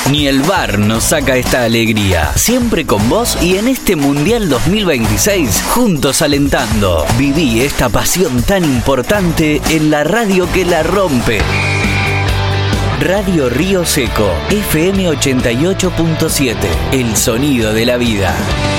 Ni el VAR nos saca esta alegría. Siempre con vos y en este Mundial 2026, juntos alentando. Viví esta pasión tan importante en la radio que la rompe. Radio Río Seco, FM 88.7, el sonido de la vida.